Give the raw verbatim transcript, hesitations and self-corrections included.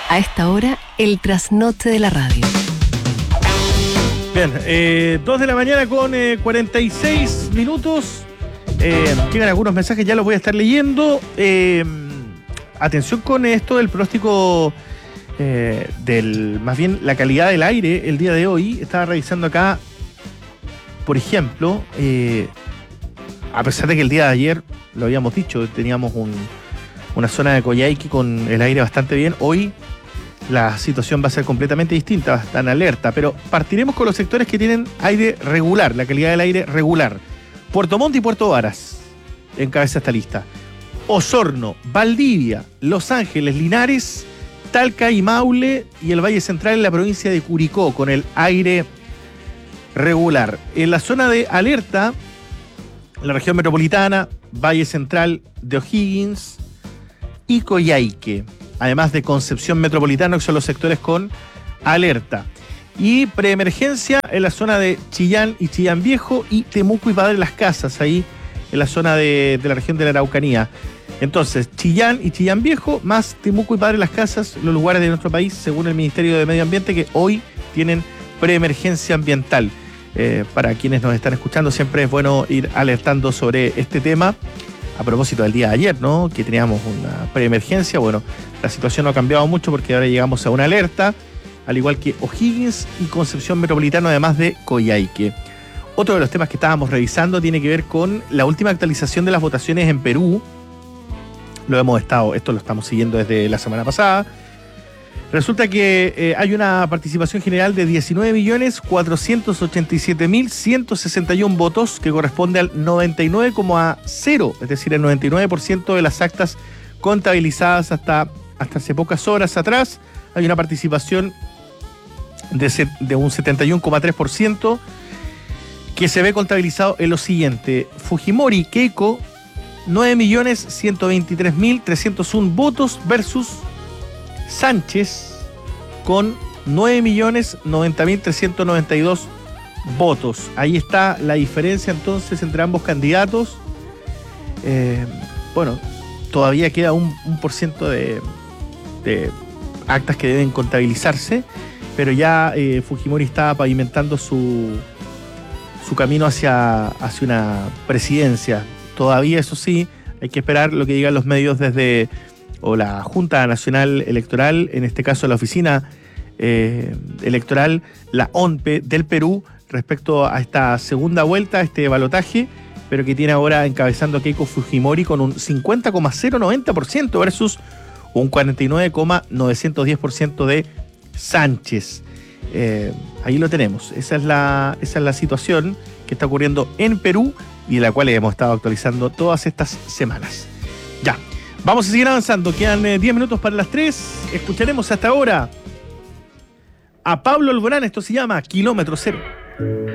A esta hora, el trasnoche de la radio. Bien, eh, dos de la mañana con eh, cuarenta y seis minutos. Eh, llegan algunos mensajes, ya los voy a estar leyendo. Eh, atención con esto del pronóstico eh, del, más bien la calidad del aire el día de hoy. Estaba revisando acá, por ejemplo, eh, a pesar de que el día de ayer, lo habíamos dicho, teníamos un, una zona de Coyhaique con el aire bastante bien. Hoy la situación va a ser completamente distinta, va a estar en alerta, pero partiremos con los sectores que tienen aire regular, la calidad del aire regular. Puerto Montt y Puerto Varas encabeza esta lista. Osorno, Valdivia, Los Ángeles, Linares, Talca y Maule y el Valle Central en la provincia de Curicó con el aire regular. En la zona de alerta, la región metropolitana, Valle Central de O'Higgins y Coyhaique, además de Concepción Metropolitana, que son los sectores con alerta. Y preemergencia en la zona de Chillán y Chillán Viejo y Temuco y Padre Las Casas, ahí en la zona de, de la región de la Araucanía. Entonces, Chillán y Chillán Viejo, más Temuco y Padre Las Casas, los lugares de nuestro país, según el Ministerio de Medio Ambiente, que hoy tienen preemergencia ambiental. Eh, para quienes nos están escuchando, siempre es bueno ir alertando sobre este tema. A propósito del día de ayer, ¿no? Que teníamos una preemergencia. Bueno, la situación no ha cambiado mucho porque ahora llegamos a una alerta, al igual que O'Higgins y Concepción Metropolitana, además de Coyhaique. Otro de los temas que estábamos revisando tiene que ver con la última actualización de las votaciones en Perú. Lo hemos estado, esto lo estamos siguiendo desde la semana pasada. Resulta que eh, hay una participación general de diecinueve millones cuatrocientos ochenta y siete mil ciento sesenta y uno votos, que corresponde al noventa y nueve coma cero, es decir, el noventa y nueve por ciento de las actas contabilizadas hasta, hasta hace pocas horas atrás. Hay una participación de, set, de un setenta y uno coma tres por ciento que se ve contabilizado en lo siguiente. Fujimori Keiko, nueve millones ciento veintitrés mil trescientos uno votos versus Sánchez con nueve millones noventa mil trescientos noventa y dos votos. Ahí está la diferencia entonces entre ambos candidatos. Eh, bueno, todavía queda un, un por ciento de, de actas que deben contabilizarse, pero ya eh, Fujimori está pavimentando su, su camino hacia, hacia una presidencia. Todavía, eso sí, hay que esperar lo que digan los medios desde, o la Junta Nacional Electoral, en este caso la Oficina eh, Electoral, la O N P E del Perú, respecto a esta segunda vuelta, este balotaje, pero que tiene ahora encabezando a Keiko Fujimori con un cincuenta coma cero noventa por ciento versus un cuarenta y nueve coma novecientos diez por ciento de Sánchez. Eh, ahí lo tenemos. Esa es la, esa es la situación que está ocurriendo en Perú y de la cual hemos estado actualizando todas estas semanas. Ya, vamos a seguir avanzando. Quedan eh, diez minutos para las tres. Escucharemos hasta ahora a Pablo Alborán. Esto se llama Kilómetro Cero.